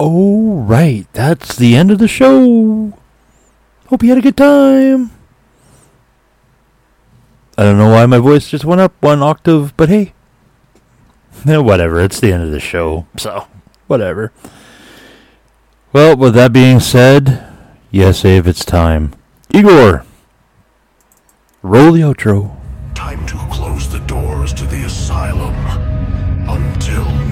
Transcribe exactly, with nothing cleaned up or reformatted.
Oh, right. That's the end of the show. Hope you had a good time. I don't know why my voice just went up one octave, but hey. Eh, whatever. It's the end of the show, so whatever. Well, with that being said, yes, Abe, it's time. Igor, roll the outro. Time to close the doors to the asylum.